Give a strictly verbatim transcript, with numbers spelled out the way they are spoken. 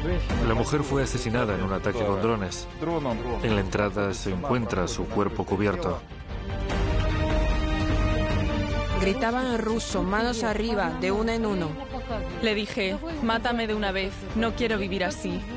La mujer fue asesinada en un ataque con drones. En la entrada se encuentra su cuerpo cubierto. Gritaban en ruso, manos arriba, de uno en uno. Le dije, mátame de una vez, no quiero vivir así.